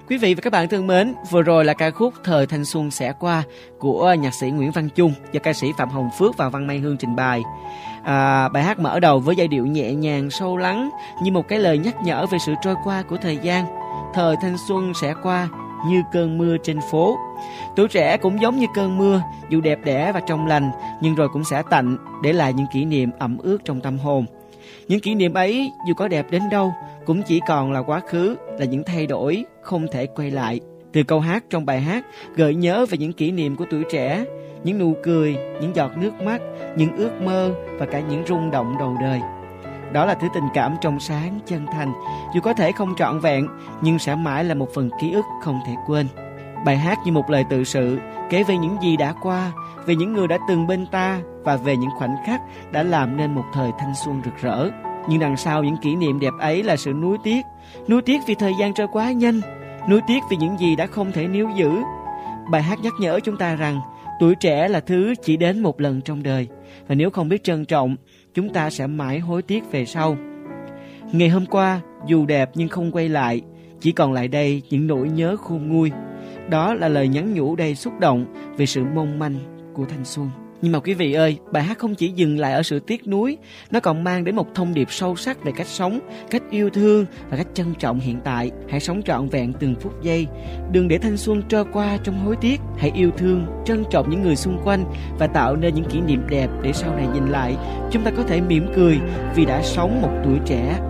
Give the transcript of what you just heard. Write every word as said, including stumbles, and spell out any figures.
Quý vị và các bạn thân mến, vừa rồi là ca khúc Thời Thanh Xuân Sẽ Qua của nhạc sĩ Nguyễn Văn Chung do ca sĩ Phạm Hồng Phước và Văn Mai Hương trình bày. À, bài hát mở đầu với giai điệu nhẹ nhàng sâu lắng như một cái lời nhắc nhở về sự trôi qua của thời gian. Thời thanh xuân sẽ qua như cơn mưa trên phố. Tuổi trẻ cũng giống như cơn mưa, dù đẹp đẽ và trong lành, nhưng rồi cũng sẽ tạnh, để lại những kỷ niệm ẩm ướt trong tâm hồn. Những kỷ niệm ấy, dù có đẹp đến đâu, cũng chỉ còn là quá khứ, là những thay đổi không thể quay lại. Từ câu hát trong bài hát gợi nhớ về những kỷ niệm của tuổi trẻ, những nụ cười, những giọt nước mắt, những ước mơ và cả những rung động đầu đời. Đó là thứ tình cảm trong sáng, chân thành, dù có thể không trọn vẹn, nhưng sẽ mãi là một phần ký ức không thể quên. Bài hát như một lời tự sự, kể về những gì đã qua, về những người đã từng bên ta và về những khoảnh khắc đã làm nên một thời thanh xuân rực rỡ. Nhưng đằng sau những kỷ niệm đẹp ấy là sự nuối tiếc. Nuối tiếc vì thời gian trôi quá nhanh, nuối tiếc vì những gì đã không thể níu giữ. Bài hát nhắc nhở chúng ta rằng tuổi trẻ là thứ chỉ đến một lần trong đời, và nếu không biết trân trọng, chúng ta sẽ mãi hối tiếc về sau. Ngày hôm qua, dù đẹp nhưng không quay lại, chỉ còn lại đây những nỗi nhớ khôn nguôi. Đó là lời nhắn nhủ đầy xúc động về sự mong manh của thanh xuân. Nhưng mà quý vị ơi, bài hát không chỉ dừng lại ở sự tiếc nuối, nó còn mang đến một thông điệp sâu sắc về cách sống, cách yêu thương và cách trân trọng hiện tại. Hãy sống trọn vẹn từng phút giây, đừng để thanh xuân trôi qua trong hối tiếc. Hãy yêu thương, trân trọng những người xung quanh và tạo nên những kỷ niệm đẹp để sau này nhìn lại chúng ta có thể mỉm cười vì đã sống một tuổi trẻ